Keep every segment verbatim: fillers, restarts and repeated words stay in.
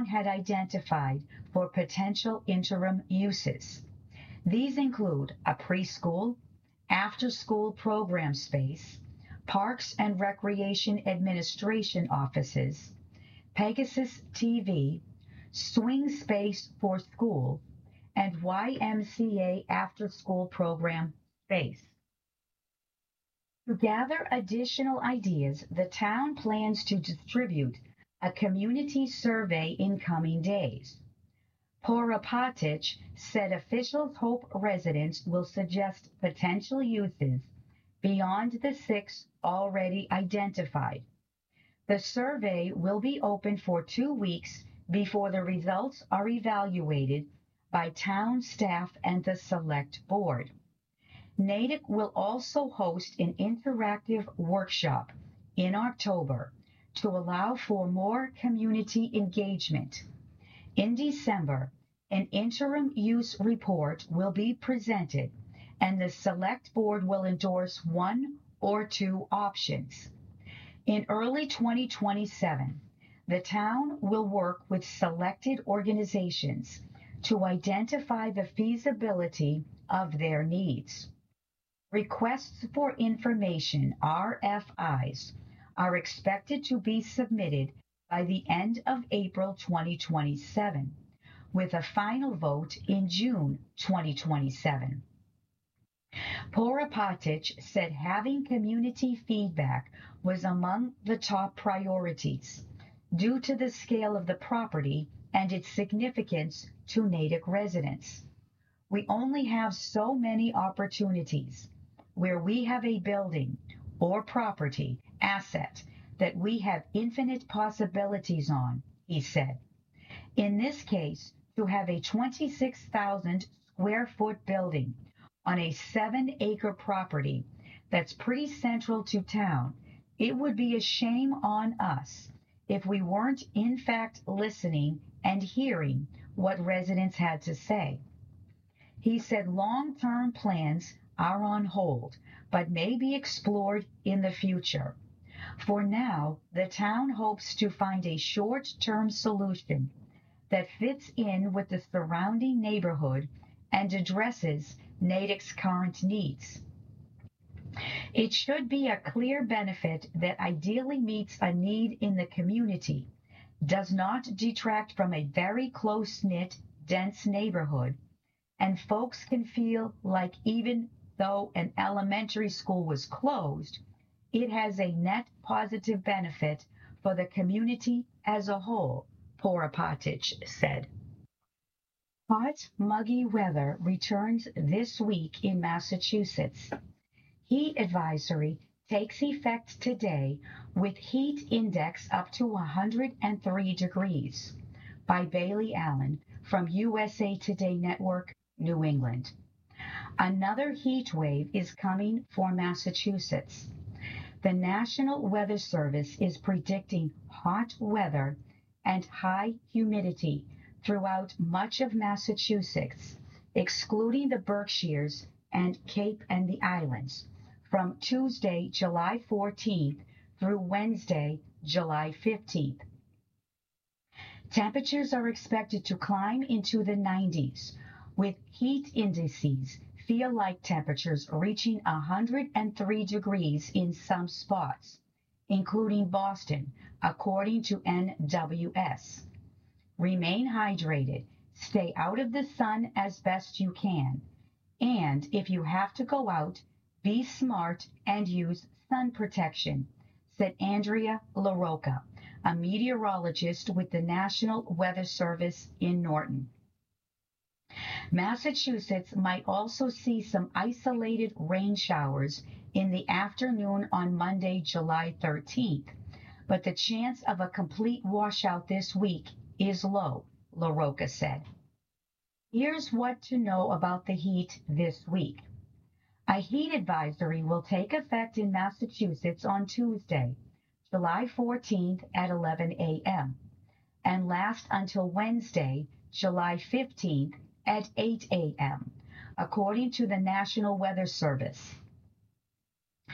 had identified for potential interim uses. These include a preschool, after-school program space, Parks and Recreation Administration offices, Pegasus T V, swing space for school, and Y M C A after-school program space. To gather additional ideas, the town plans to distribute a community survey in coming days. Porapatich said officials hope residents will suggest potential uses beyond the six already identified. The survey will be open for two weeks before the results are evaluated by town staff and the select board. Natick will also host an interactive workshop in October to allow for more community engagement. In December, an interim use report will be presented, and the select board will endorse one or two options. In early twenty twenty-seven, the town will work with selected organizations to identify the feasibility of their needs. Requests for information, R F Is, are expected to be submitted by the end of April twenty twenty-seven, with a final vote in June twenty twenty-seven. Porapatich said having community feedback was among the top priorities due to the scale of the property and its significance to Natick residents. We only have so many opportunities where we have a building or property asset that we have infinite possibilities on, he said. In this case, to have a twenty-six thousand square foot building on a seven acre property that's pretty central to town, it would be a shame on us if we weren't in fact listening and hearing what residents had to say. He said long-term plans are on hold, but may be explored in the future. For now, the town hopes to find a short-term solution that fits in with the surrounding neighborhood and addresses Natick's current needs. It should be a clear benefit that ideally meets a need in the community, does not detract from a very close-knit, dense neighborhood, and folks can feel like even though an elementary school was closed, it has a net positive benefit for the community as a whole, Porapatich said. Hot, muggy weather returns this week in Massachusetts. Heat advisory takes effect today with heat index up to one hundred three degrees. By Bailey Allen from U S A Today Network, New England. Another heat wave is coming for Massachusetts. The National Weather Service is predicting hot weather and high humidity throughout much of Massachusetts, excluding the Berkshires and Cape and the Islands, from Tuesday, July fourteenth through Wednesday, July fifteenth. Temperatures are expected to climb into the nineties, with heat indices feel like temperatures reaching one hundred three degrees in some spots, including Boston, according to N W S. Remain hydrated, stay out of the sun as best you can, and if you have to go out, be smart and use sun protection, said Andrea LaRocca, a meteorologist with the National Weather Service in Norton. Massachusetts might also see some isolated rain showers in the afternoon on Monday, July thirteenth, but the chance of a complete washout this week is low, LaRocca said. Here's what to know about the heat this week. A heat advisory will take effect in Massachusetts on Tuesday, July fourteenth at eleven a m and last until Wednesday, July fifteenth at eight a m, according to the National Weather Service.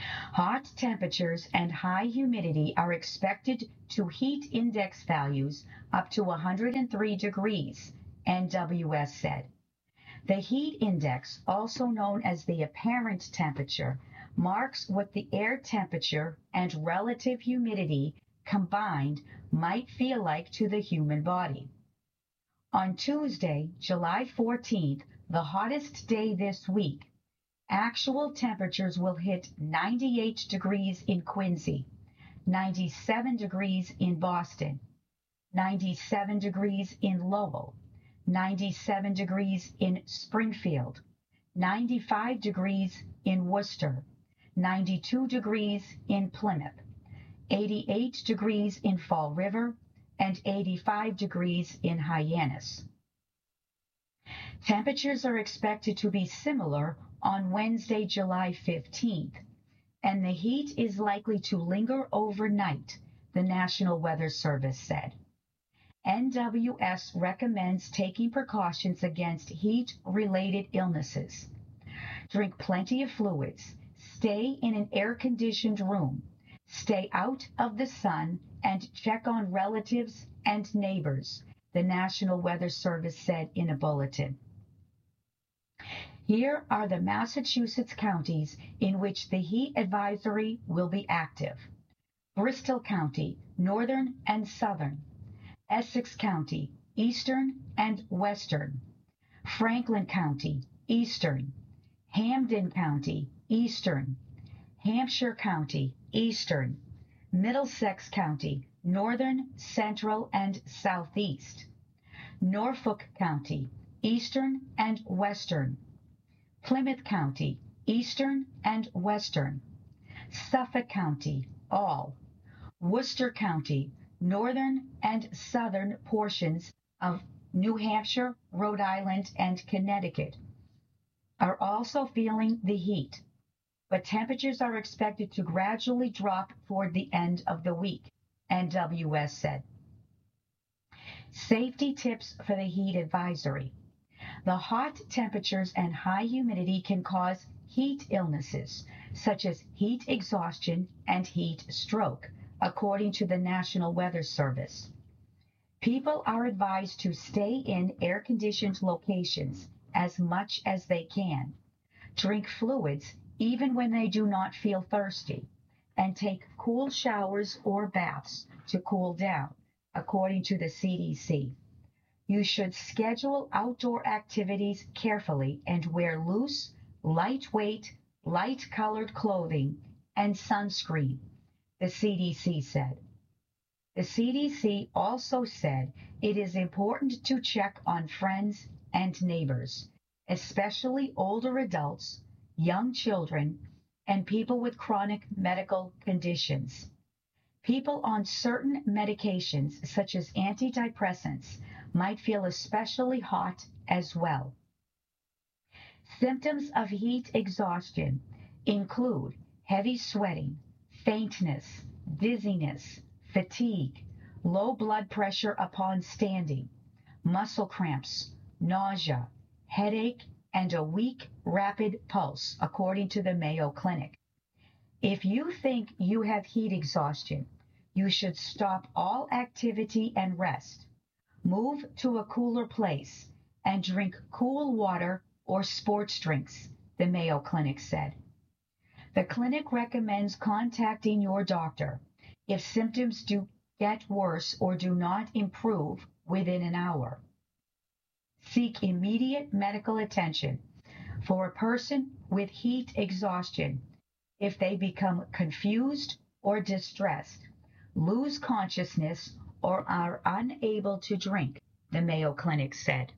Hot temperatures and high humidity are expected to heat index values up to one hundred three degrees, N W S said. The heat index, also known as the apparent temperature, marks what the air temperature and relative humidity combined might feel like to the human body. On Tuesday, July fourteenth, the hottest day this week, actual temperatures will hit ninety-eight degrees in Quincy, ninety-seven degrees in Boston, ninety-seven degrees in Lowell, ninety-seven degrees in Springfield, ninety-five degrees in Worcester, ninety-two degrees in Plymouth, eighty-eight degrees in Fall River, and eighty-five degrees in Hyannis. Temperatures are expected to be similar on Wednesday, July fifteenth, and the heat is likely to linger overnight, the National Weather Service said. N W S recommends taking precautions against heat-related illnesses. Drink plenty of fluids, stay in an air-conditioned room, stay out of the sun, and check on relatives and neighbors, the National Weather Service said in a bulletin. Here are the Massachusetts counties in which the heat advisory will be active. Bristol County, northern and southern. Essex County, eastern and western. Franklin County, eastern. Hampden County, eastern. Hampshire County, eastern. Middlesex County, northern, central, and southeast. Norfolk County, eastern and western. Plymouth County, eastern and western. Suffolk County, all. Worcester County, northern and southern portions of New Hampshire, Rhode Island, and Connecticut are also feeling the heat, but temperatures are expected to gradually drop toward the end of the week, N W S said. Safety tips for the heat advisory. The hot temperatures and high humidity can cause heat illnesses, such as heat exhaustion and heat stroke, according to the National Weather Service. People are advised to stay in air-conditioned locations as much as they can, drink fluids even when they do not feel thirsty, and take cool showers or baths to cool down, according to the C D C. You should schedule outdoor activities carefully and wear loose, lightweight, light-colored clothing and sunscreen, the C D C said. The C D C also said it is important to check on friends and neighbors, especially older adults, young children, and people with chronic medical conditions. People on certain medications, such as antidepressants, might feel especially hot as well. Symptoms of heat exhaustion include heavy sweating, faintness, dizziness, fatigue, low blood pressure upon standing, muscle cramps, nausea, headache, and a weak, rapid pulse, according to the Mayo Clinic. If you think you have heat exhaustion, you should stop all activity and rest. Move to a cooler place and drink cool water or sports drinks, the Mayo Clinic said. The clinic recommends contacting your doctor if symptoms do get worse or do not improve within an hour. Seek immediate medical attention for a person with heat exhaustion if they become confused or distressed, lose consciousness, or are unable to drink, the Mayo Clinic said.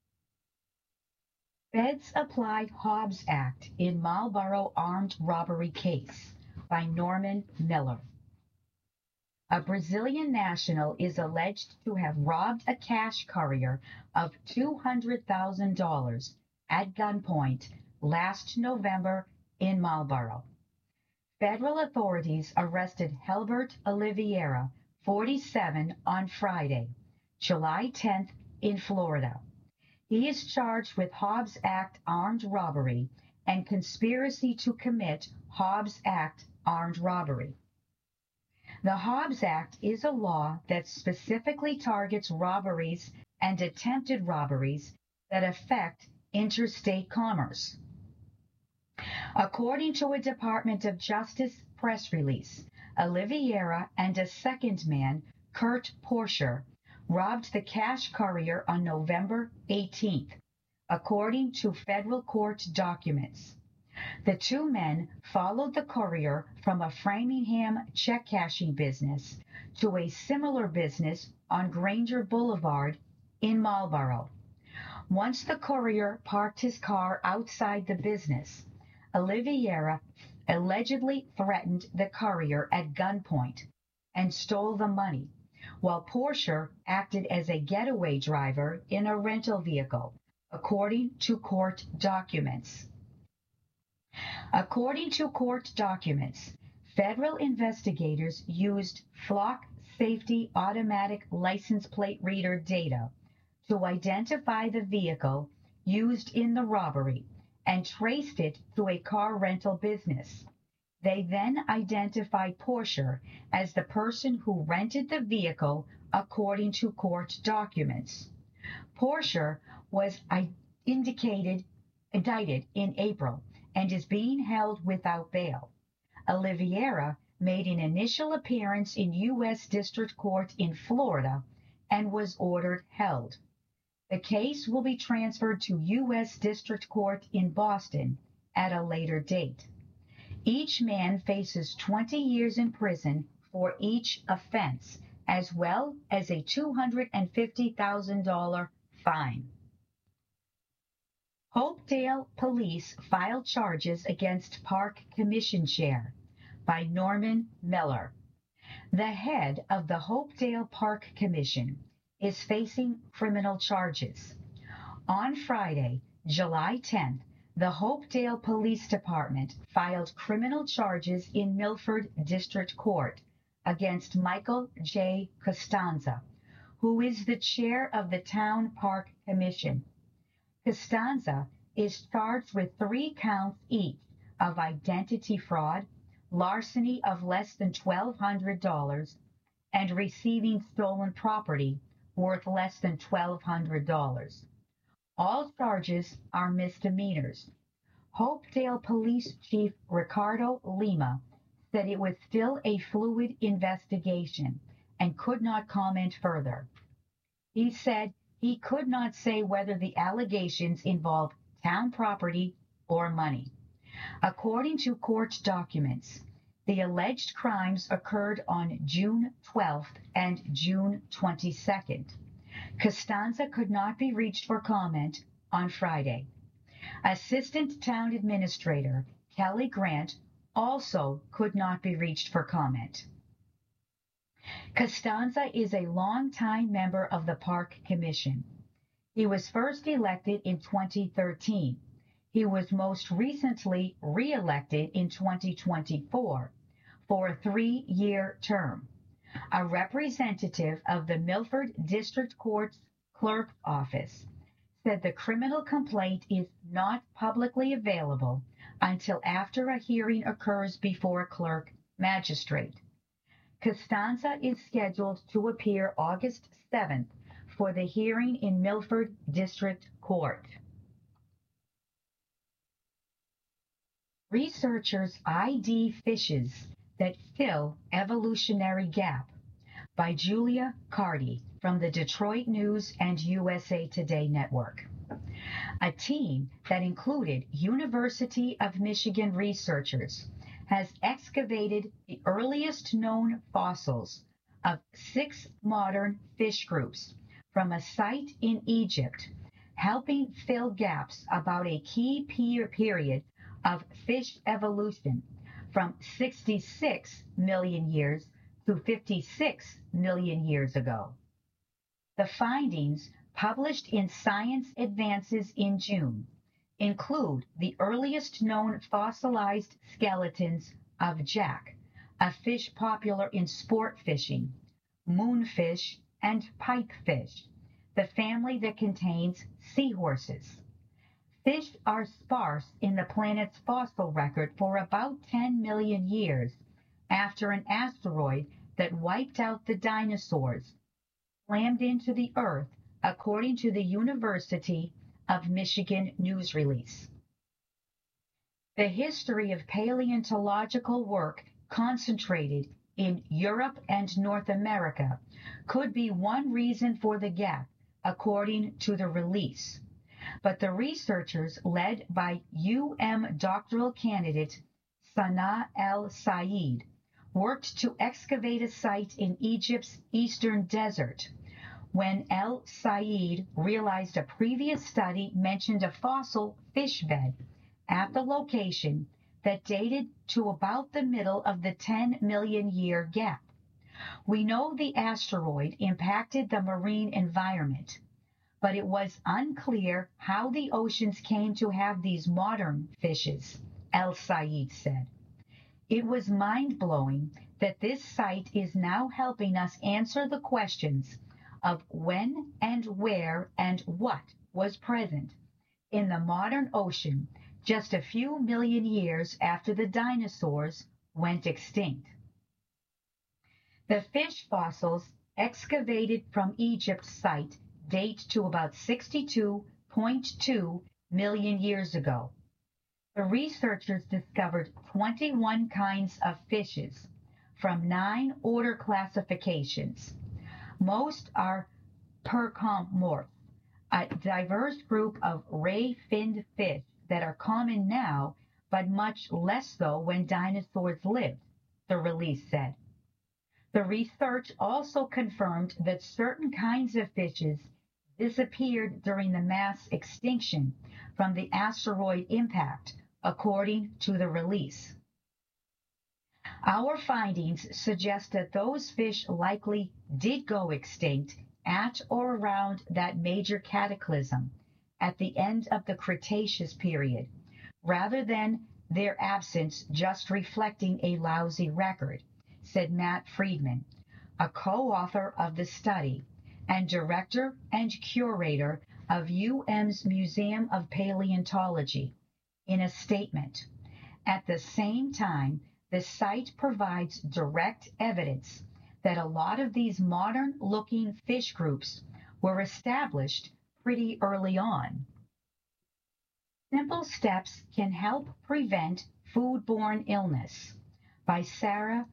Feds applied Hobbs Act in Marlboro armed robbery case by Norman Miller. A Brazilian national is alleged to have robbed a cash courier of two hundred thousand dollars at gunpoint last November in Marlboro. Federal authorities arrested Helbert Oliveira, forty-seven, on Friday, July tenth, in Florida. He is charged with Hobbs Act armed robbery and conspiracy to commit Hobbs Act armed robbery. The Hobbs Act is a law that specifically targets robberies and attempted robberies that affect interstate commerce. According to a Department of Justice press release, Oliveira and a second man, Kurt Porsche, robbed the cash courier on November eighteenth, according to federal court documents. The two men followed the courier from a Framingham check cashing business to a similar business on Granger Boulevard in Marlboro. Once the courier parked his car outside the business, Oliveira allegedly threatened the courier at gunpoint and stole the money, while Porsche acted as a getaway driver in a rental vehicle, according to court documents. According to court documents, federal investigators used Flock Safety Automatic License Plate Reader data to identify the vehicle used in the robbery and traced it to a car rental business. They then identified Porsche as the person who rented the vehicle according to court documents. Porsche was indicated, indicted in April and is being held without bail. Oliveira made an initial appearance in U S District Court in Florida and was ordered held. The case will be transferred to U S District Court in Boston at a later date. Each man faces twenty years in prison for each offense, as well as a two hundred fifty thousand dollars fine. Hopedale Police filed charges against Park Commission Chair by Norman Miller. The head of the Hopedale Park Commission is facing criminal charges. On Friday, July tenth, the Hopedale Police Department filed criminal charges in Milford District Court against Michael J. Costanza, who is the chair of the Town Park Commission. Costanza is charged with three counts each of identity fraud, larceny of less than twelve hundred dollars, and receiving stolen property worth less than twelve hundred dollars. All charges are misdemeanors. Hopedale Police Chief Ricardo Lima said it was still a fluid investigation and could not comment further. He said he could not say whether the allegations involve town property or money. According to court documents, the alleged crimes occurred on June twelfth and June twenty-second. Costanza could not be reached for comment on Friday. Assistant Town Administrator Kelly Grant also could not be reached for comment. Costanza is a longtime member of the Park Commission. He was first elected in twenty thirteen. He was most recently re-elected in twenty twenty-four for a three-year term. A representative of the Milford District Court's clerk's office said the criminal complaint is not publicly available until after a hearing occurs before a clerk magistrate. Costanza is scheduled to appear August seventh for the hearing in Milford District Court. Researchers I D fishes that fill evolutionary gap by Julia Carty from the Detroit News and U S A Today Network. A team that included University of Michigan researchers has excavated the earliest known fossils of six modern fish groups from a site in Egypt, helping fill gaps about a key period of fish evolution from sixty-six million years to fifty-six million years ago. The findings, published in Science Advances in June, include the earliest known fossilized skeletons of jack, a fish popular in sport fishing, moonfish, and pipefish, the family that contains seahorses. Fish are sparse in the planet's fossil record for about ten million years after an asteroid that wiped out the dinosaurs slammed into the Earth, according to the University of Michigan news release. The history of paleontological work concentrated in Europe and North America could be one reason for the gap, according to the release. But the researchers, led by U M doctoral candidate Sana El-Sayed, worked to excavate a site in Egypt's eastern desert. When El-Sayed realized a previous study mentioned a fossil fish bed at the location that dated to about the middle of the ten million year gap. We know the asteroid impacted the marine environment, but it was unclear how the oceans came to have these modern fishes, El-Sayed said. It was mind-blowing that this site is now helping us answer the questions of when and where and what was present in the modern ocean just a few million years after the dinosaurs went extinct. The fish fossils excavated from Egypt's site date to about sixty-two point two million years ago. The researchers discovered twenty-one kinds of fishes from nine order classifications. Most are percomorphs, a diverse group of ray-finned fish that are common now, but much less so when dinosaurs lived, the release said. The research also confirmed that certain kinds of fishes disappeared during the mass extinction from the asteroid impact, according to the release. Our findings suggest that those fish likely did go extinct at or around that major cataclysm at the end of the Cretaceous period, rather than their absence just reflecting a lousy record, said Matt Friedman, a co-author of the study and director and curator of U M's Museum of Paleontology, in a statement. At the same time, the site provides direct evidence that a lot of these modern-looking fish groups were established pretty early on. Simple steps can help prevent foodborne illness, by Sarah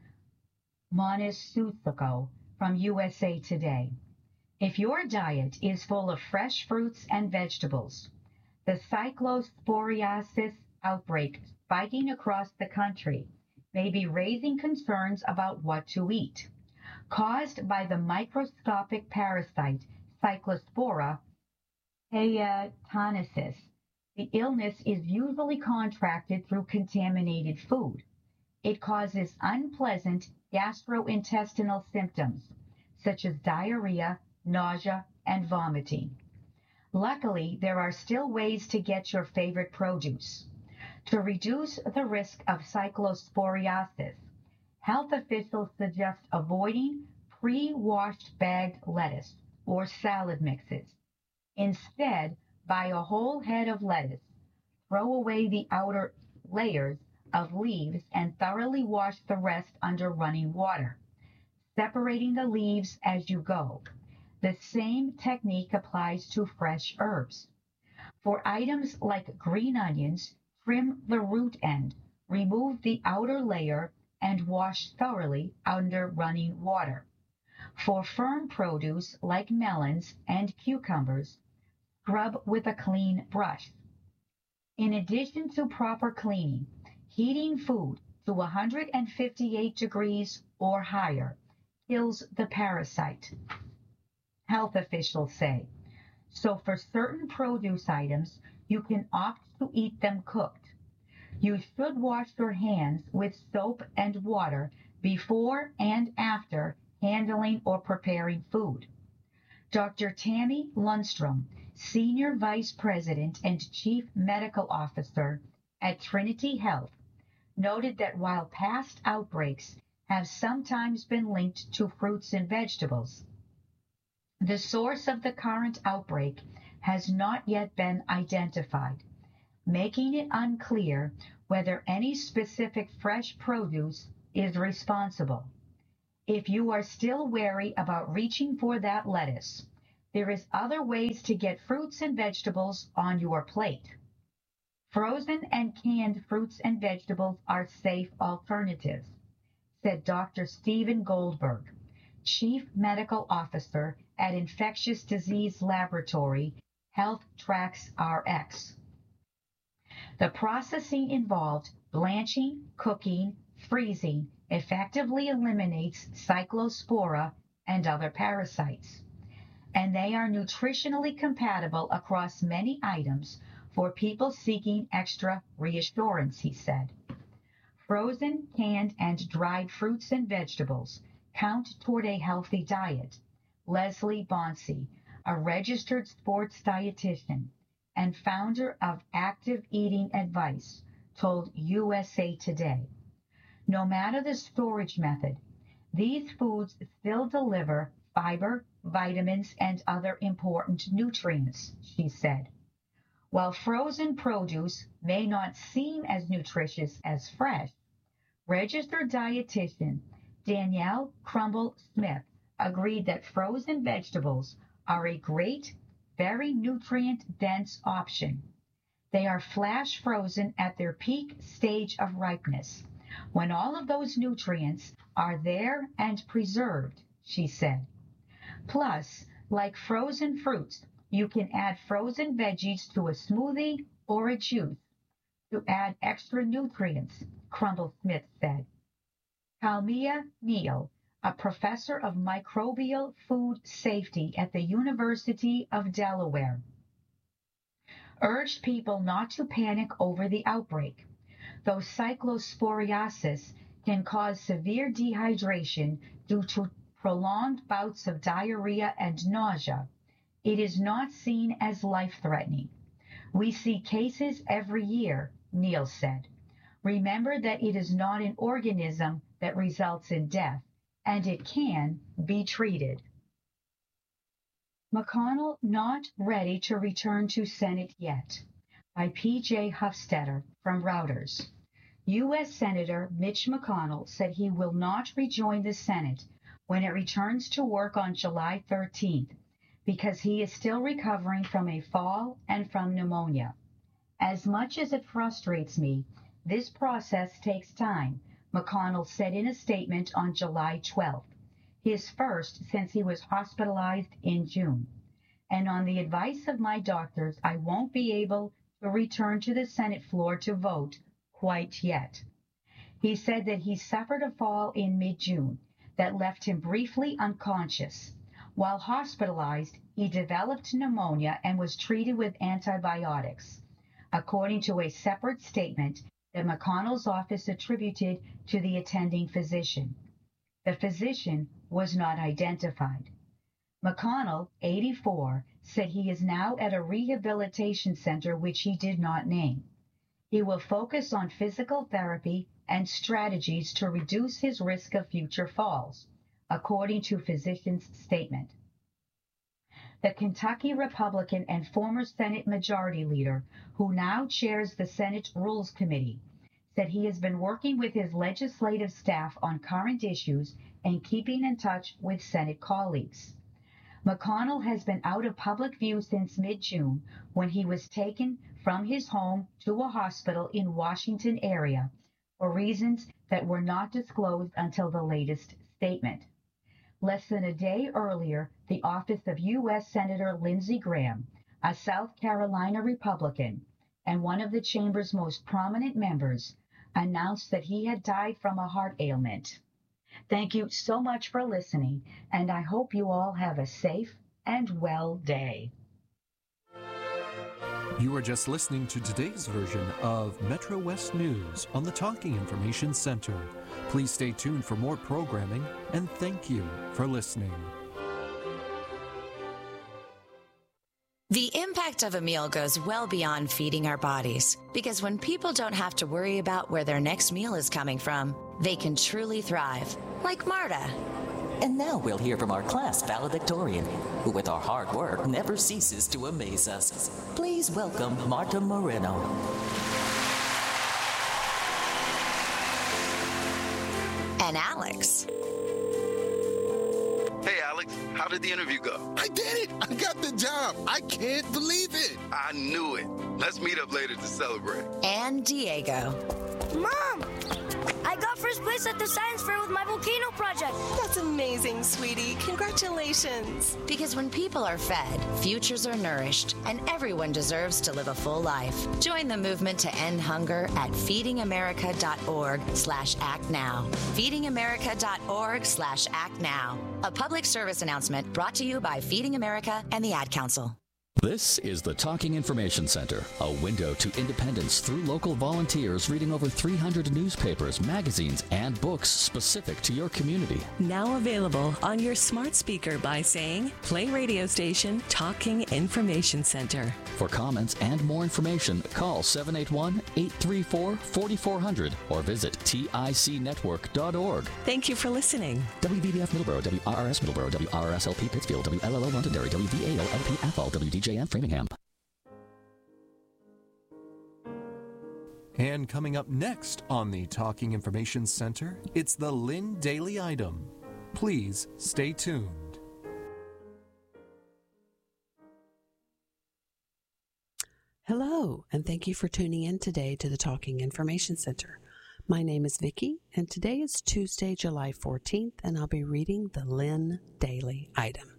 Monissuthako from U S A Today. If your diet is full of fresh fruits and vegetables, the cyclosporiasis outbreak spiking across the country may be raising concerns about what to eat. Caused by the microscopic parasite Cyclospora hayatonesis, the illness is usually contracted through contaminated food. It causes unpleasant gastrointestinal symptoms, such as diarrhea, nausea, and vomiting. Luckily, there are still ways to get your favorite produce. To reduce the risk of cyclosporiasis, health officials suggest avoiding pre-washed bagged lettuce or salad mixes. Instead, buy a whole head of lettuce, throw away the outer layers of leaves, and thoroughly wash the rest under running water, separating the leaves as you go. The same technique applies to fresh herbs. For items like green onions, trim the root end, remove the outer layer, and wash thoroughly under running water. For firm produce like melons and cucumbers, scrub with a clean brush. In addition to proper cleaning, heating food to one hundred fifty-eight degrees or higher kills the parasite, health officials say. So for certain produce items, you can opt to eat them cooked. You should wash your hands with soap and water before and after handling or preparing food. Doctor Tammy Lundstrom, Senior Vice President and Chief Medical Officer at Trinity Health, noted that while past outbreaks have sometimes been linked to fruits and vegetables, the source of the current outbreak has not yet been identified. making it unclear whether any specific fresh produce is responsible. If you are still wary about reaching for that lettuce, there is other ways to get fruits and vegetables on your plate. Frozen and canned fruits and vegetables are safe alternatives, said Doctor Stephen Goldberg, Chief Medical Officer at Infectious Disease Laboratory, HealthTrax R X. The processing involved blanching, cooking, freezing effectively eliminates cyclospora and other parasites, and they are nutritionally compatible across many items for people seeking extra reassurance, he said. Frozen, canned, and dried fruits and vegetables count toward a healthy diet, Leslie Bonsi, a registered sports dietitian and founder of Active Eating Advice, told U S A Today. No matter the storage method, these foods still deliver fiber, vitamins, and other important nutrients, she said. While frozen produce may not seem as nutritious as fresh, registered dietitian Danielle Crumble-Smith agreed that frozen vegetables are a great, very nutrient-dense option. They are flash frozen at their peak stage of ripeness, when all of those nutrients are there and preserved, she said. Plus, like frozen fruits, you can add frozen veggies to a smoothie or a juice to add extra nutrients, Crumble-Smith said. Kalmia Neal, a professor of microbial food safety at the University of Delaware, urged people not to panic over the outbreak. Though cyclosporiasis can cause severe dehydration due to prolonged bouts of diarrhea and nausea, it is not seen as life-threatening. We see cases every year, Neal said. Remember that it is not an organism that results in death, and it can be treated. McConnell not ready to return to Senate yet, by P J Hofstetter from Reuters. U S Senator Mitch McConnell said he will not rejoin the Senate when it returns to work on July thirteenth because he is still recovering from a fall and from pneumonia. As much as it frustrates me, this process takes time, McConnell said in a statement on July twelfth, his first since he was hospitalized in June. And on the advice of my doctors, I won't be able to return to the Senate floor to vote quite yet. He said that he suffered a fall in mid-June that left him briefly unconscious. While hospitalized, he developed pneumonia and was treated with antibiotics, according to a separate statement that McConnell's office attributed to the attending physician. The physician was not identified. McConnell, eighty-four, said he is now at a rehabilitation center which he did not name. He will focus on physical therapy and strategies to reduce his risk of future falls, according to physician's statement. The Kentucky Republican and former Senate Majority Leader, who now chairs the Senate Rules Committee, said he has been working with his legislative staff on current issues and keeping in touch with Senate colleagues. McConnell has been out of public view since mid-June when he was taken from his home to a hospital in Washington area for reasons that were not disclosed until the latest statement. Less than a day earlier, the office of U S Senator Lindsey Graham, a South Carolina Republican and one of the chamber's most prominent members, announced that he had died from a heart ailment. Thank you so much for listening, and I hope you all have a safe and well day. You are just listening to today's version of Metro West News on the Talking Information Center. Please stay tuned for more programming, and thank you for listening. The impact of a meal goes well beyond feeding our bodies, because when people don't have to worry about where their next meal is coming from, they can truly thrive, like Marta. And now we'll hear from our class valedictorian, who with our hard work never ceases to amaze us. Please welcome Marta Moreno. And Alex. Hey, Alex, how did the interview go? I did it! I got the job! I can't believe it! I knew it. Let's meet up later to celebrate. And Diego. Mom! I got first place at the science fair with my volcano project. That's amazing, sweetie. Congratulations. Because when people are fed, futures are nourished, and everyone deserves to live a full life. Join the movement to end hunger at feedingamerica.org slash act now. feedingamerica.org slash act now. A public service announcement brought to you by Feeding America and the Ad Council. This is the Talking Information Center, a window to independence through local volunteers reading over three hundred newspapers, magazines, and books specific to your community. Now available on your smart speaker by saying, play radio station Talking Information Center. For comments and more information, call seven eight one, eight three four, four four zero zero or visit tic network dot org. Thank you for listening. W V B F Middleborough, W R R S Middleborough, W R R S L P Pittsfield, W L L O Londonderry, W V A L L P Athol, W D J M Framingham. And coming up next on the Talking Information Center, it's the Lynn Daily Item. Please stay tuned. Hello, and thank you for tuning in today to the Talking Information Center. My name is Vicki, and today is Tuesday, July fourteenth, and I'll be reading the Lynn Daily Item.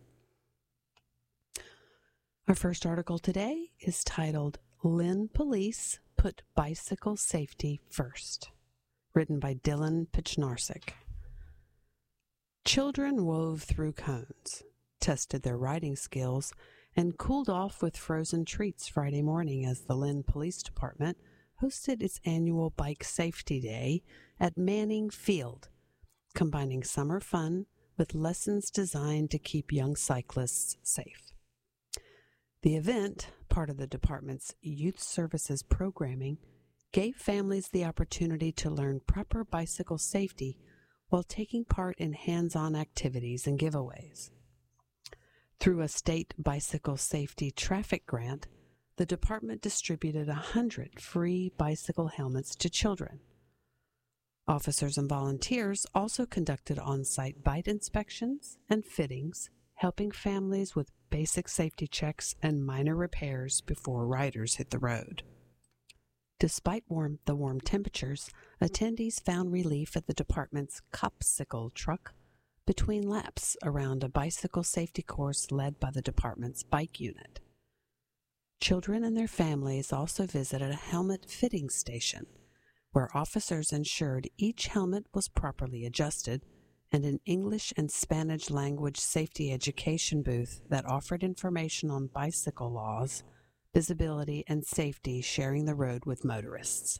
Our first article today is titled, Lynn Police Put Bicycle Safety First, written by Dylan Pichnarczyk. Children wove through cones, tested their riding skills, and cooled off with frozen treats Friday morning as the Lynn Police Department hosted its annual Bike Safety Day at Manning Field, combining summer fun with lessons designed to keep young cyclists safe. The event, part of the department's youth services programming, gave families the opportunity to learn proper bicycle safety while taking part in hands-on activities and giveaways. Through a state bicycle safety traffic grant, the department distributed one hundred free bicycle helmets to children. Officers and volunteers also conducted on-site bite inspections and fittings, helping families with basic safety checks and minor repairs before riders hit the road. Despite warm, the warm temperatures, attendees found relief at the department's Copsicle truck between laps around a bicycle safety course led by the department's bike unit. Children and their families also visited a helmet fitting station, where officers ensured each helmet was properly adjusted, and an English and Spanish language safety education booth that offered information on bicycle laws, visibility, and safety, sharing the road with motorists.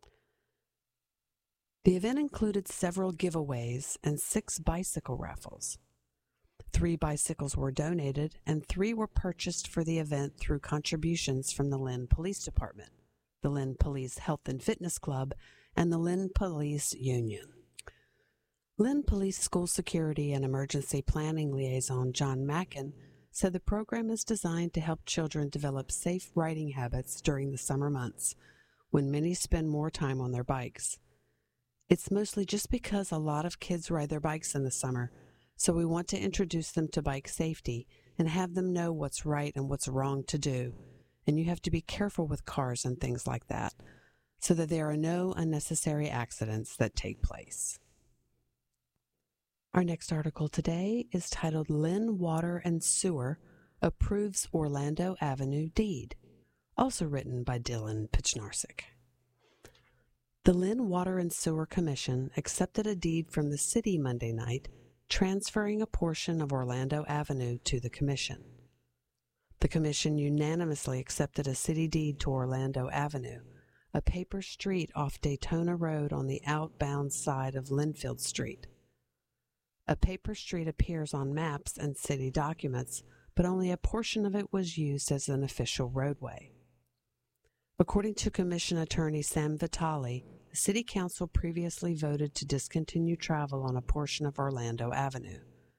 The event included several giveaways and six bicycle raffles. Three bicycles were donated and three were purchased for the event through contributions from the Lynn Police Department, the Lynn Police Health and Fitness Club, and the Lynn Police Union. Lynn Police School Security and Emergency Planning Liaison John Mackin said the program is designed to help children develop safe riding habits during the summer months, when many spend more time on their bikes. It's mostly just because a lot of kids ride their bikes in the summer, so we want to introduce them to bike safety and have them know what's right and what's wrong to do. And you have to be careful with cars and things like that, so that there are no unnecessary accidents that take place. Our next article today is titled Lynn Water and Sewer Approves Orlando Avenue Deed, also written by Dylan Pichnarczyk. The Lynn Water and Sewer Commission accepted a deed from the city Monday night, transferring a portion of Orlando Avenue to the commission. The commission unanimously accepted a city deed to Orlando Avenue, a paper street off Daytona Road on the outbound side of Linfield Street. A paper street appears on maps and city documents, but only a portion of it was used as an official roadway. According to Commission Attorney Sam Vitale, the City Council previously voted to discontinue travel on a portion of Orlando Avenue,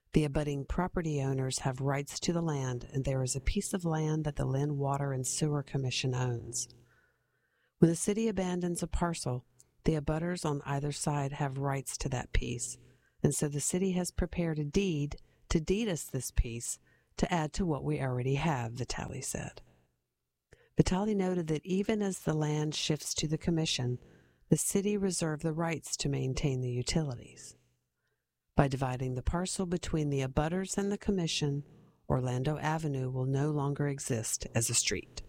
The abutting property owners have rights to the land, and there is a piece of land that the Lynn Water and Sewer Commission owns. When the city abandons a parcel, the abutters on either side have rights to that piece, and so the city has prepared a deed to deed us this piece to add to what we already have, Vitale said. Vitale noted that even as the land shifts to the commission, the city reserved the rights to maintain the utilities. By dividing the parcel between the abutters and the commission, Orlando Avenue will no longer exist as a street.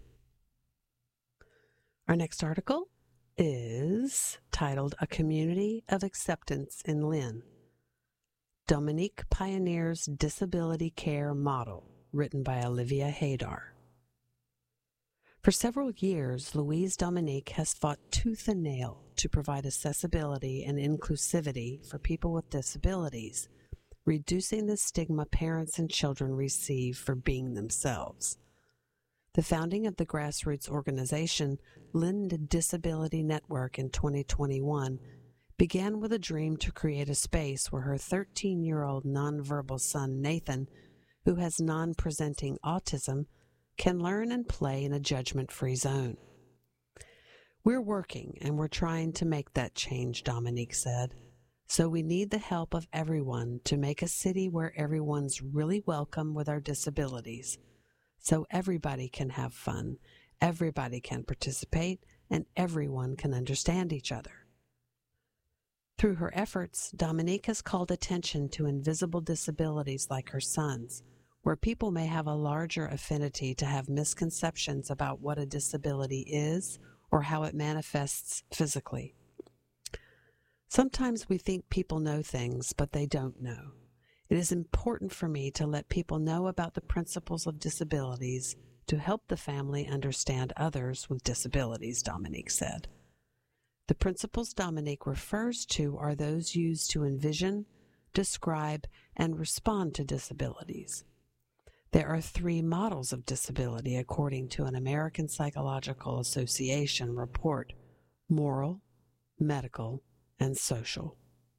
Our next article is titled A Community of Acceptance in Lynn. Dominique Pioneers Disability Care Model, written by Olivia Haydar. For several years, Louise Dominique has fought tooth and nail to provide accessibility and inclusivity for people with disabilities, reducing the stigma parents and children receive for being themselves. The founding of the grassroots organization, Lynn Disability Network, in twenty twenty-one began with a dream to create a space where her thirteen-year-old nonverbal son, Nathan, who has non-presenting autism, can learn and play in a judgment-free zone. We're working and we're trying to make that change, Dominique said. So we need the help of everyone to make a city where everyone's really welcome with our disabilities, so everybody can have fun, everybody can participate, and everyone can understand each other. Through her efforts, Dominique has called attention to invisible disabilities like her son's, where people may have a larger affinity to have misconceptions about what a disability is or how it manifests physically. Sometimes we think people know things, but they don't know. It is important for me to let people know about the principles of disabilities to help the family understand others with disabilities, Dominique said. The principles Dominique refers to are those used to envision, describe, and respond to disabilities. There are three models of disability according to an American Psychological Association report: moral, medical, and social.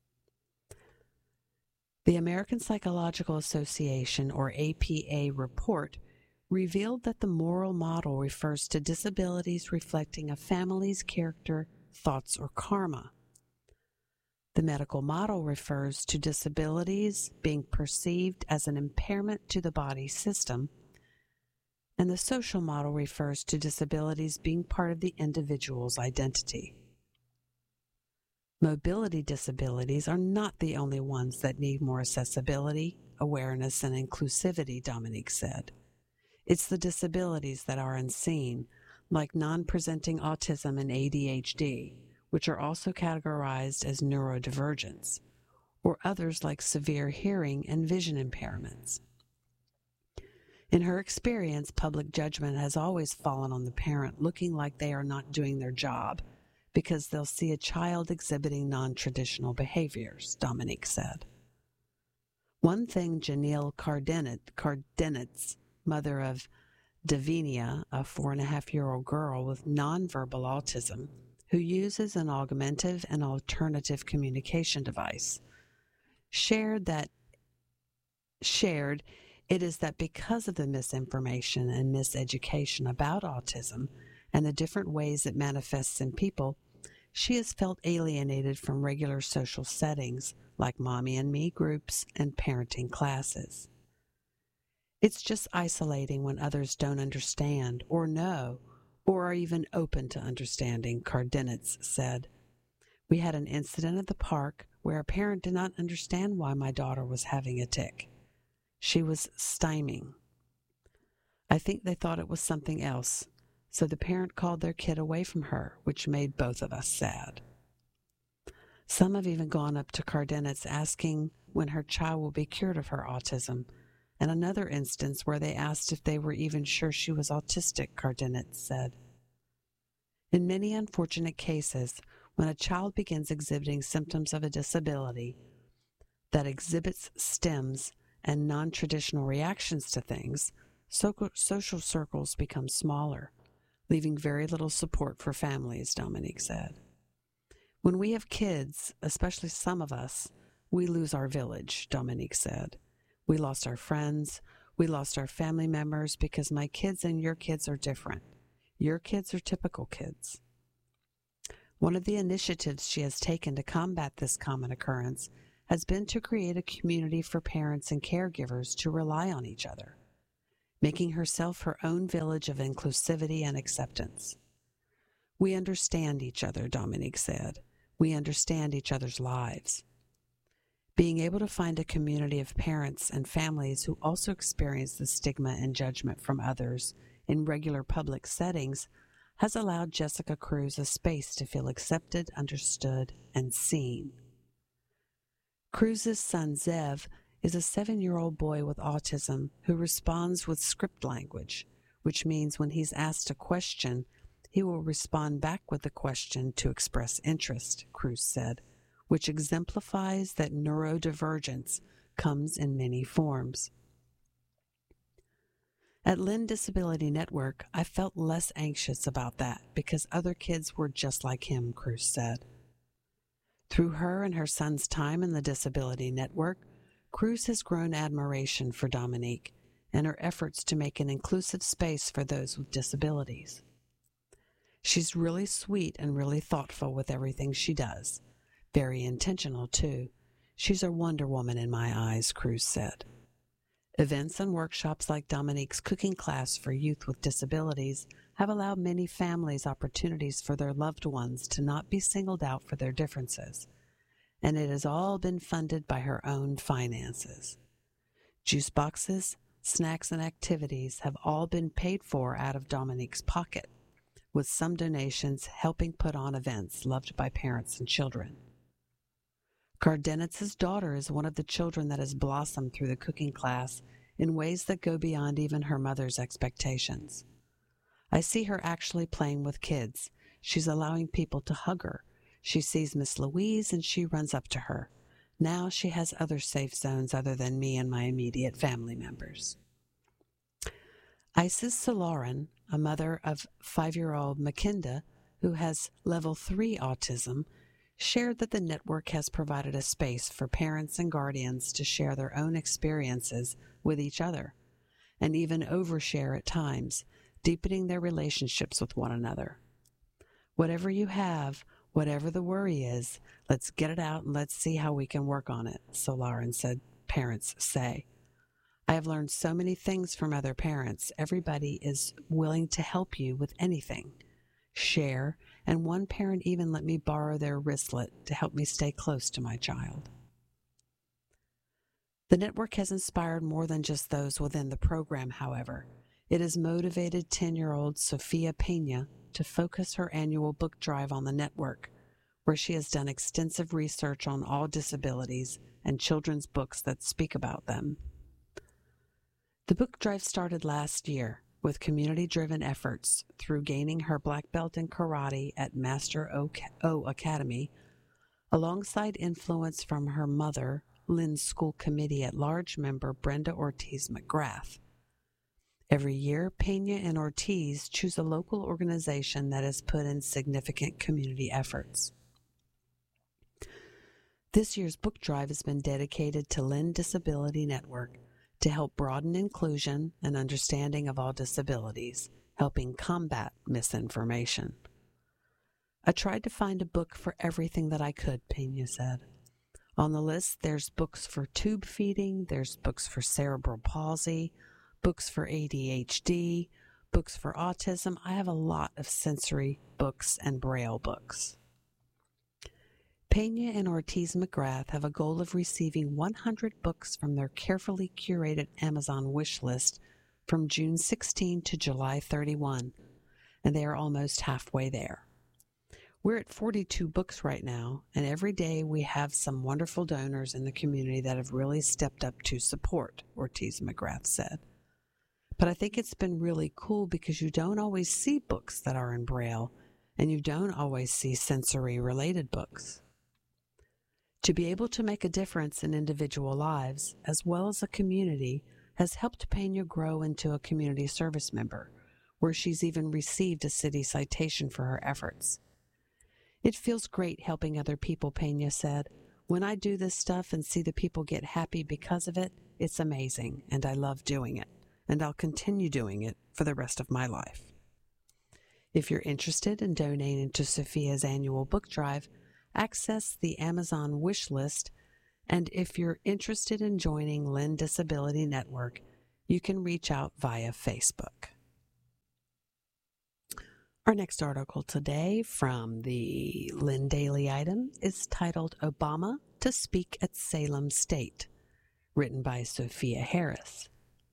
The American Psychological Association, or A P A, report revealed that the moral model refers to disabilities reflecting a family's character, thoughts, or karma. The medical model refers to disabilities being perceived as an impairment to the body system, and the social model refers to disabilities being part of the individual's identity. Mobility disabilities are not the only ones that need more accessibility, awareness, and inclusivity, Dominique said. It's the disabilities that are unseen, like non-presenting autism and A D H D, which are also categorized as neurodivergence, or others like severe hearing and vision impairments. In her experience, public judgment has always fallen on the parent looking like they are not doing their job because they'll see a child exhibiting non-traditional behaviors, Dominique said. One thing Janelle Cardenitz, mother of Davinia, a four-and-a-half-year-old girl with nonverbal autism, who uses an augmentative and alternative communication device, shared that shared it is that because of the misinformation and miseducation about autism and the different ways it manifests in people, she has felt alienated from regular social settings like Mommy and Me groups and parenting classes. It's just isolating when others don't understand or know or are even open to understanding, Cardenitz said. We had an incident at the park where a parent did not understand why my daughter was having a tic. She was stymieing. I think they thought it was something else, so the parent called their kid away from her, which made both of us sad. Some have even gone up to Cardenitz asking when her child will be cured of her autism, and another instance where they asked if they were even sure she was autistic, Cardenitz said. In many unfortunate cases, when a child begins exhibiting symptoms of a disability that exhibits stems and non-traditional reactions to things, so- social circles become smaller, leaving very little support for families, Dominique said. When we have kids, especially some of us, we lose our village, Dominique said. We lost our friends. We lost our family members because my kids and your kids are different. Your kids are typical kids. One of the initiatives she has taken to combat this common occurrence has been to create a community for parents and caregivers to rely on each other, making herself her own village of inclusivity and acceptance. We understand each other, Dominique said. We understand each other's lives. Being able to find a community of parents and families who also experience the stigma and judgment from others in regular public settings has allowed Jessica Cruz a space to feel accepted, understood, and seen. Cruz's son, Zev, is a seven-year-old boy with autism who responds with script language, which means when he's asked a question, he will respond back with the question to express interest, Cruz said, which exemplifies that neurodivergence comes in many forms. At Lynn Disability Network, I felt less anxious about that because other kids were just like him, Cruz said. Through her and her son's time in the Disability Network, Cruz has grown admiration for Dominique and her efforts to make an inclusive space for those with disabilities. She's really sweet and really thoughtful with everything she does. Very intentional, too. She's a Wonder Woman in my eyes, Cruz said. Events and workshops like Dominique's cooking class for youth with disabilities have allowed many families opportunities for their loved ones to not be singled out for their differences, and it has all been funded by her own finances. Juice boxes, snacks, and activities have all been paid for out of Dominique's pocket, with some donations helping put on events loved by parents and children. Cardenitz's daughter is one of the children that has blossomed through the cooking class in ways that go beyond even her mother's expectations. I see her actually playing with kids. She's allowing people to hug her. She sees Miss Louise and she runs up to her. Now she has other safe zones other than me and my immediate family members. Isis Solarin, a mother of five-year-old Makinda, who has level three autism, shared that the network has provided a space for parents and guardians to share their own experiences with each other, and even overshare at times, deepening their relationships with one another. Whatever you have, whatever the worry is, let's get it out and let's see how we can work on it, Solarin said parents say. I have learned so many things from other parents. Everybody is willing to help you with anything. Share, and one parent even let me borrow their wristlet to help me stay close to my child. The network has inspired more than just those within the program, however. It has motivated ten-year-old Sofia Pena to focus her annual book drive on the network, where she has done extensive research on all disabilities and children's books that speak about them. The book drive started last year with community-driven efforts through gaining her black belt in karate at Master O, o Academy, alongside influence from her mother, Lynn's school committee at-large member Brenda Ortiz McGrath. Every year, Pena and Ortiz choose a local organization that has put in significant community efforts. This year's book drive has been dedicated to Lynn Disability Network to help broaden inclusion and understanding of all disabilities, helping combat misinformation. I tried to find a book for everything that I could, Pena said. On the list, there's books for tube feeding, there's books for cerebral palsy, books for A D H D, books for autism. I have a lot of sensory books and Braille books. Pena and Ortiz McGrath have a goal of receiving one hundred books from their carefully curated Amazon wish list from June sixteenth to July thirty-first, and they are almost halfway there. We're at forty-two books right now, and every day we have some wonderful donors in the community that have really stepped up to support, Ortiz McGrath said. But I think it's been really cool because you don't always see books that are in Braille, and you don't always see sensory-related books. To be able to make a difference in individual lives, as well as a community, has helped Pena grow into a community service member, where she's even received a city citation for her efforts. It feels great helping other people, Pena said. When I do this stuff and see the people get happy because of it, it's amazing, and I love doing it, and I'll continue doing it for the rest of my life. If you're interested in donating to Sophia's annual book drive, access the Amazon wish list, and if you're interested in joining Lynn Disability Network, you can reach out via Facebook. Our next article today from the Lynn Daily Item is titled Obama to Speak at Salem State, written by Sophia Harris.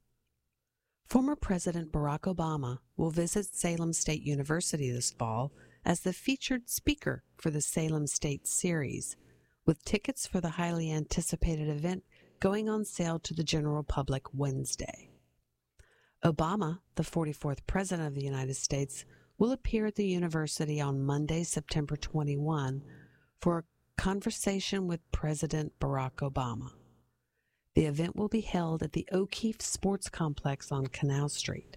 Former President Barack Obama will visit Salem State University this fall as the featured speaker for the Salem State Series, with tickets for the highly anticipated event going on sale to the general public Wednesday. Obama, the forty-fourth President of the United States, will appear at the university on Monday, September twenty-first, for a conversation with President Barack Obama. The event will be held at the O'Keefe Sports Complex on Canal Street.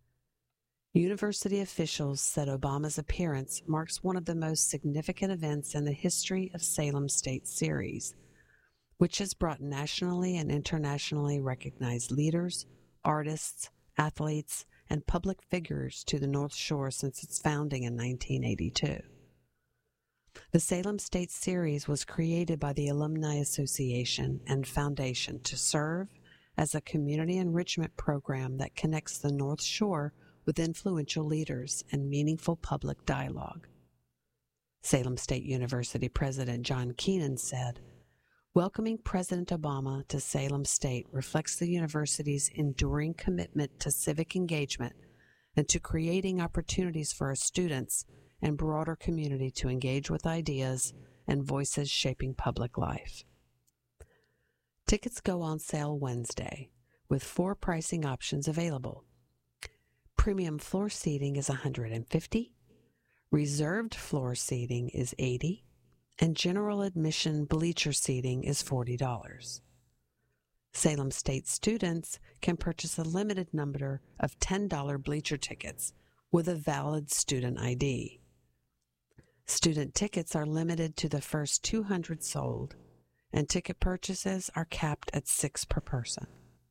University officials said Obama's appearance marks one of the most significant events in the history of Salem State Series, which has brought nationally and internationally recognized leaders, artists, athletes, and public figures to the North Shore since its founding in nineteen eighty-two. The Salem State Series was created by the Alumni Association and Foundation to serve as a community enrichment program that connects the North Shore with influential leaders and meaningful public dialogue. Salem State University President John Keenan said, "Welcoming President Obama to Salem State reflects the university's enduring commitment to civic engagement and to creating opportunities for our students and broader community to engage with ideas and voices shaping public life." Tickets go on sale Wednesday, with four pricing options available. Premium floor seating is one hundred fifty dollars, reserved floor seating is eighty dollars, and general admission bleacher seating is forty dollars. Salem State students can purchase a limited number of ten dollars bleacher tickets with a valid student I D. Student tickets are limited to the first two hundred sold, and ticket purchases are capped at six per person.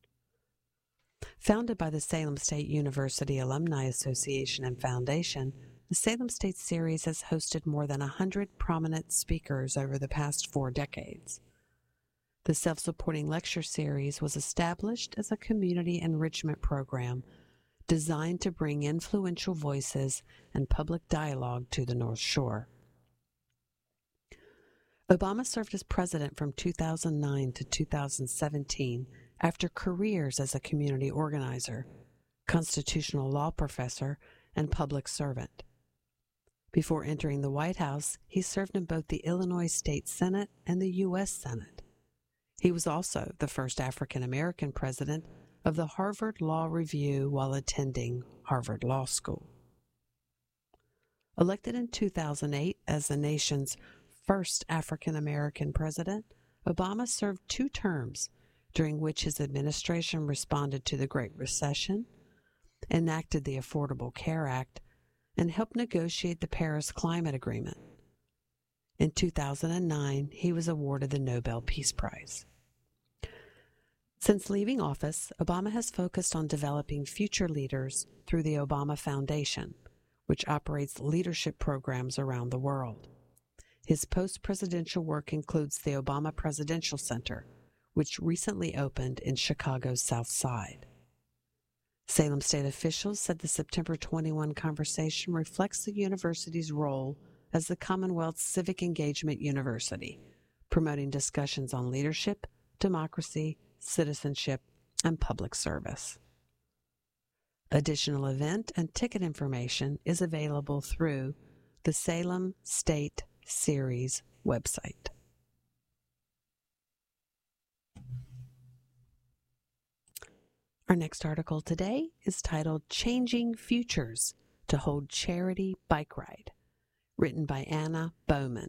Founded by the Salem State University Alumni Association and Foundation, the Salem State Series has hosted more than one hundred prominent speakers over the past four decades. The self-supporting lecture series was established as a community enrichment program designed to bring influential voices and public dialogue to the North Shore. Obama served as president from two thousand nine to two thousand seventeen after careers as a community organizer, constitutional law professor, and public servant. Before entering the White House, he served in both the Illinois State Senate and the U S Senate. He was also the first African-American president of the Harvard Law Review while attending Harvard Law School. Elected in two thousand eight as the nation's first African-American president, Obama served two terms during which his administration responded to the Great Recession, enacted the Affordable Care Act, and helped negotiate the Paris Climate Agreement. In two thousand nine, he was awarded the Nobel Peace Prize. Since leaving office, Obama has focused on developing future leaders through the Obama Foundation, which operates leadership programs around the world. His post-presidential work includes the Obama Presidential Center, which recently opened in Chicago's South Side. Salem State officials said the September twenty-first conversation reflects the university's role as the Commonwealth's civic engagement university, promoting discussions on leadership, democracy, citizenship, and public service. Additional event and ticket information is available through the Salem State Series website. Our next article today is titled Changing Futures to Hold Charity Bike Ride, written by Anna Bowman.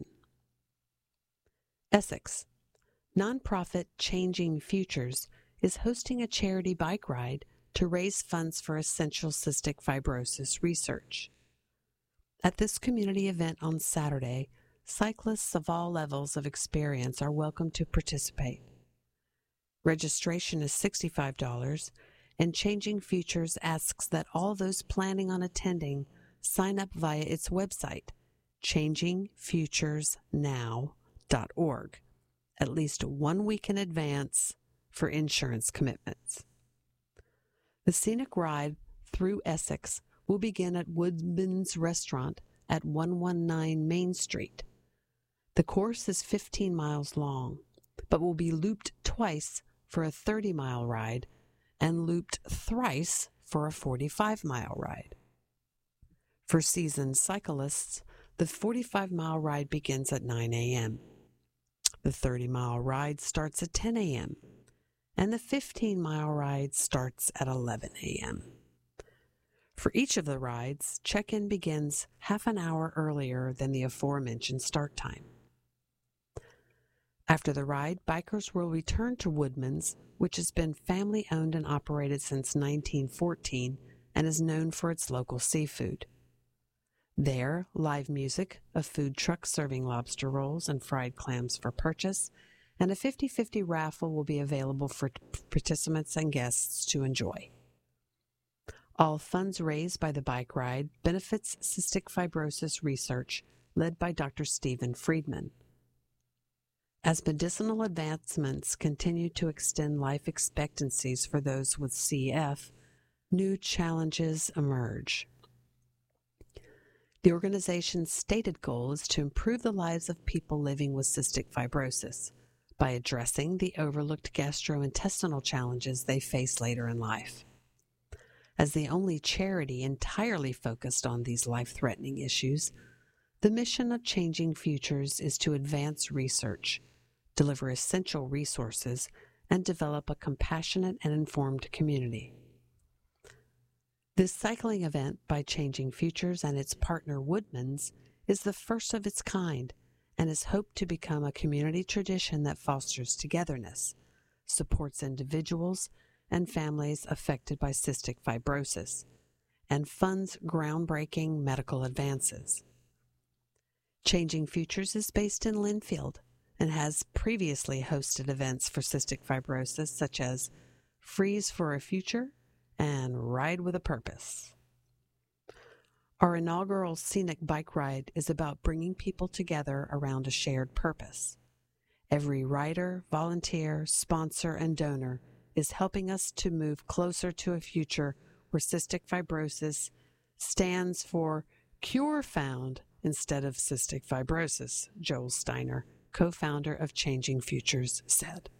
Essex. Nonprofit Changing Futures is hosting a charity bike ride to raise funds for essential cystic fibrosis research. At this community event on Saturday, cyclists of all levels of experience are welcome to participate. Registration is sixty-five dollars, and Changing Futures asks that all those planning on attending sign up via its website, changing futures now dot org, at least one week in advance for insurance commitments. The scenic ride through Essex will begin at Woodman's Restaurant at one nineteen Main Street. The course is fifteen miles long, but will be looped twice for a thirty-mile ride and looped thrice for a forty-five-mile ride. For seasoned cyclists, the forty-five-mile ride begins at nine a.m. The thirty-mile ride starts at ten a.m., and the fifteen-mile ride starts at eleven a.m. For each of the rides, check-in begins half an hour earlier than the aforementioned start time. After the ride, bikers will return to Woodman's, which has been family-owned and operated since nineteen fourteen and is known for its local seafood. There, live music, a food truck serving lobster rolls and fried clams for purchase, and a fifty-fifty raffle will be available for participants and guests to enjoy. All funds raised by the bike ride benefits cystic fibrosis research led by Doctor Stephen Friedman. As medicinal advancements continue to extend life expectancies for those with C F, new challenges emerge. The organization's stated goal is to improve the lives of people living with cystic fibrosis by addressing the overlooked gastrointestinal challenges they face later in life. As the only charity entirely focused on these life-threatening issues, the mission of Changing Futures is to advance research, deliver essential resources, and develop a compassionate and informed community. This cycling event by Changing Futures and its partner Woodman's is the first of its kind and is hoped to become a community tradition that fosters togetherness, supports individuals and families affected by cystic fibrosis, and funds groundbreaking medical advances. Changing Futures is based in Linfield and has previously hosted events for cystic fibrosis such as Freeze for a Future and Ride with a Purpose. Our inaugural scenic bike ride is about bringing people together around a shared purpose. Every rider, volunteer, sponsor, and donor is helping us to move closer to a future where cystic fibrosis stands for Cure Found instead of cystic fibrosis, Joel Steiner, co-founder of Changing Futures, said.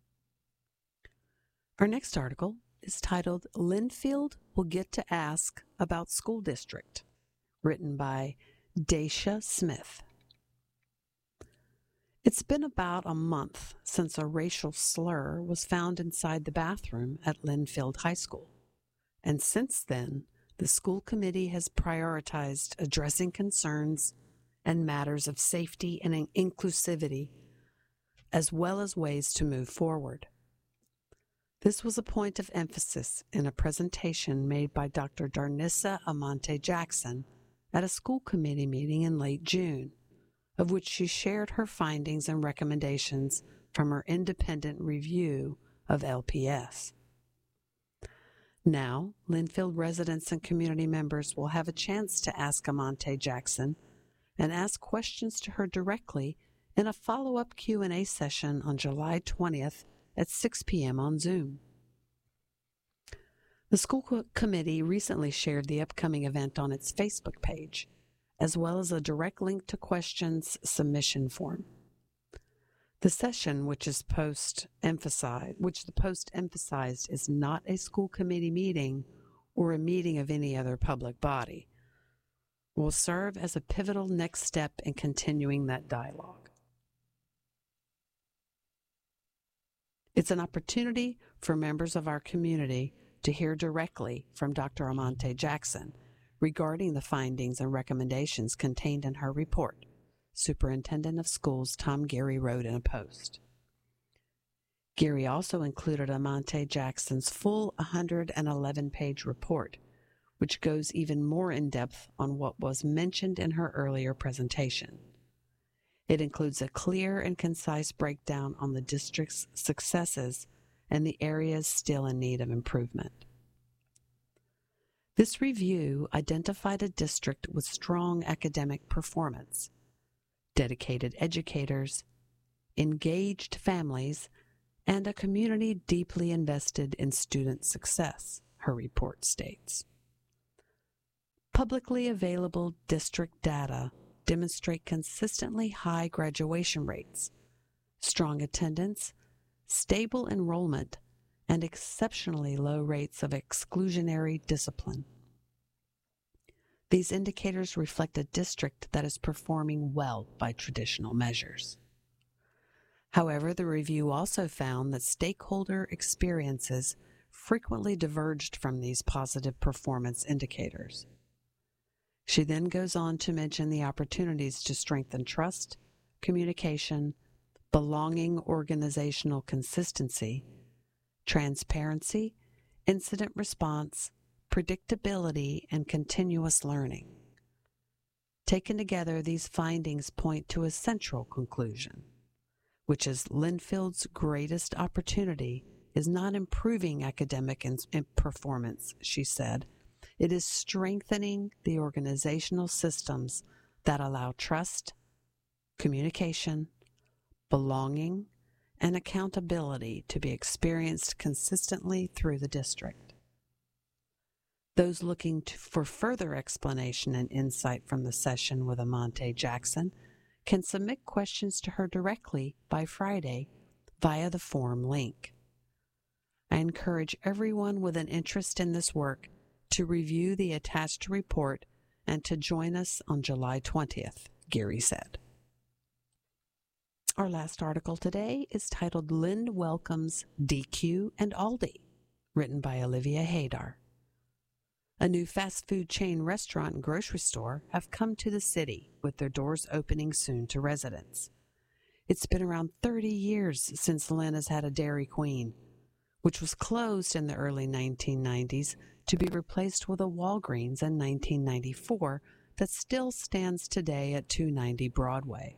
Our next article is titled Linfield Will Get to Ask About School District, written by Daisha Smith. It's been about a month since a racial slur was found inside the bathroom at Linfield High School, and since then, the school committee has prioritized addressing concerns and matters of safety and inclusivity, as well as ways to move forward. This was a point of emphasis in a presentation made by Doctor Darnissa Amante Jackson at a school committee meeting in late June, of which she shared her findings and recommendations from her independent review of L P S. Now, Linfield residents and community members will have a chance to ask Amante Jackson and ask questions to her directly in a follow-up Q and A session on July twentieth at six p.m. on Zoom. The school co- committee recently shared the upcoming event on its Facebook page, as well as a direct link to questions submission form. The session, which is post emphasized, which the post emphasized is not a school committee meeting or a meeting of any other public body, will serve as a pivotal next step in continuing that dialogue. It's an opportunity for members of our community to hear directly from Doctor Amante Jackson regarding the findings and recommendations contained in her report, Superintendent of Schools Tom Geary wrote in a post. Geary also included Amante Jackson's full one hundred eleven page report, which goes even more in depth on what was mentioned in her earlier presentation. It includes a clear and concise breakdown on the district's successes and the areas still in need of improvement. This review identified a district with strong academic performance, dedicated educators, engaged families, and a community deeply invested in student success, her report states. Publicly available district data demonstrate consistently high graduation rates, strong attendance, stable enrollment, and exceptionally low rates of exclusionary discipline. These indicators reflect a district that is performing well by traditional measures. However, the review also found that stakeholder experiences frequently diverged from these positive performance indicators. She then goes on to mention the opportunities to strengthen trust, communication, belonging, organizational consistency, transparency, incident response, predictability, and continuous learning. Taken together, these findings point to a central conclusion, which is Linfield's greatest opportunity is not improving academic and performance, she said. It is strengthening the organizational systems that allow trust, communication, belonging, and accountability to be experienced consistently through the district. Those looking to, for further explanation and insight from the session with Amante Jackson can submit questions to her directly by Friday via the form link. I encourage everyone with an interest in this work to review the attached report and to join us on July twentieth, Gary said. Our last article today is titled Lind Welcomes D Q and Aldi, written by Olivia Haydar. A new fast food chain restaurant and grocery store have come to the city, with their doors opening soon to residents. It's been around thirty years since Lynn has had a Dairy Queen, which was closed in the early nineteen nineties to be replaced with a Walgreens in nineteen ninety-four that still stands today at two ninety Broadway.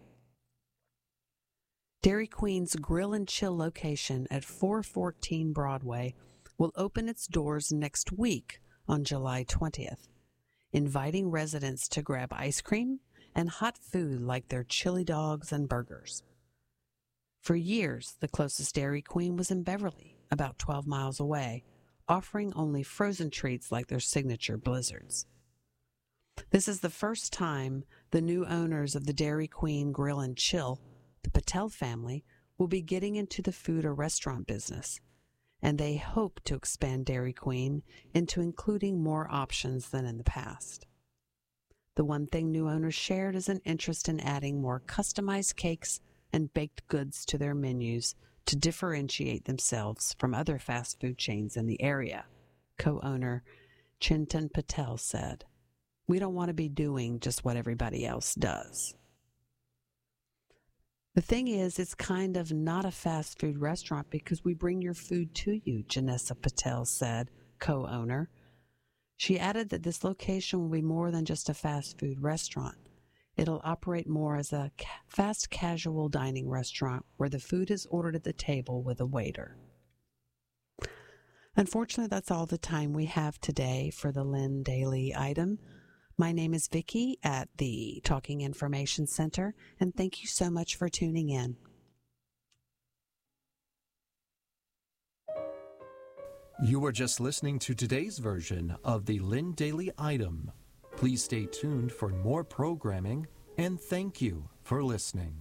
Dairy Queen's Grill and Chill location at four fourteen Broadway will open its doors next week on July twentieth, inviting residents to grab ice cream and hot food like their chili dogs and burgers. For years, the closest Dairy Queen was in Beverly, about twelve miles away, offering only frozen treats like their signature blizzards. This is the first time the new owners of the Dairy Queen Grill and Chill, the Patel family, will be getting into the food or restaurant business, and they hope to expand Dairy Queen into including more options than in the past. The one thing new owners shared is an interest in adding more customized cakes and baked goods to their menus to differentiate themselves from other fast food chains in the area, co-owner Chintan Patel said. We don't want to be doing just what everybody else does. The thing is, it's kind of not a fast food restaurant because we bring your food to you, Janessa Patel said, co-owner. She added that this location will be more than just a fast food restaurant. It'll operate more as a ca- fast casual dining restaurant where the food is ordered at the table with a waiter. Unfortunately, that's all the time we have today for the Lynn Daily Item. My name is Vicki at the Talking Information Center, and thank you so much for tuning in. You were just listening to today's version of the Lynn Daily Item. Please stay tuned for more programming, and thank you for listening.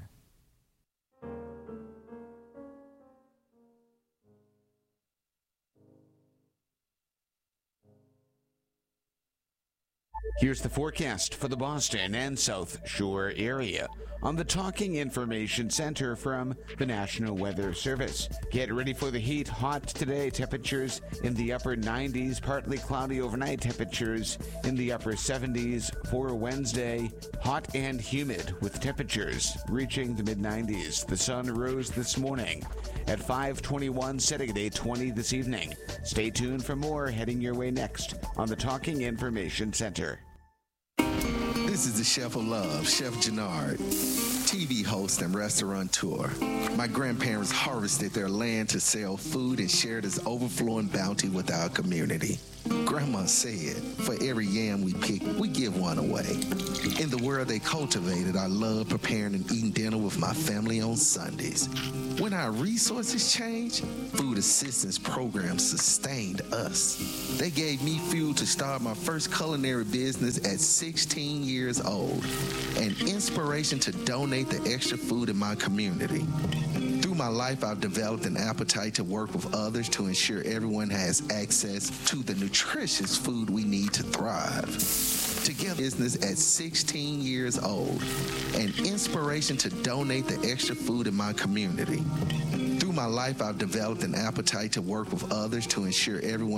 Here's the forecast for the Boston and South Shore area on the Talking Information Center from the National Weather Service. Get ready for the heat. Hot today, temperatures in the upper nineties, partly cloudy overnight, temperatures in the upper seventies for Wednesday. Hot and humid with temperatures reaching the mid nineties. The sun rose this morning at five twenty-one, setting at eight twenty this evening. Stay tuned for more heading your way next on the Talking Information Center. This is the Chef of Love, Chef Gennard. T V host and restaurateur. My grandparents harvested their land to sell food and share this overflowing bounty with our community. Grandma said, for every yam we pick, we give one away. In the world they cultivated, I love preparing and eating dinner with my family on Sundays. When our resources changed, food assistance programs sustained us. They gave me fuel to start my first culinary business at sixteen years old, and inspiration to donate the extra food in my community. Through my life, I've developed an appetite to work with others to ensure everyone has access to the nutritious food we need to thrive. Together, business at sixteen years old, and inspiration to donate the extra food in my community. Through my life, I've developed an appetite to work with others to ensure everyone